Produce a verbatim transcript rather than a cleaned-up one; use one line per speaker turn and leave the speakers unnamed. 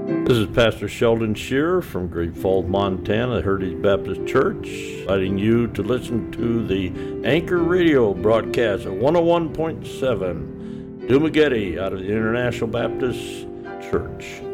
This is Pastor Sheldon Shearer from Great Falls, Montana, Heritage Baptist Church, inviting you to listen to the Anchor Radio broadcast at one oh one point seven Dumagetti out of the International Baptist Church.